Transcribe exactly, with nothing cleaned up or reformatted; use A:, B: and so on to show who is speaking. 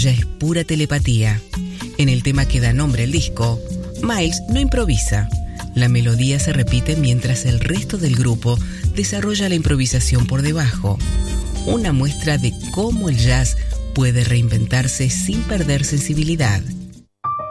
A: ya es pura telepatía. En el tema que da nombre al disco, Miles no improvisa. La melodía se repite mientras el resto del grupo desarrolla la improvisación por debajo. Una muestra de cómo el jazz puede reinventarse sin perder sensibilidad.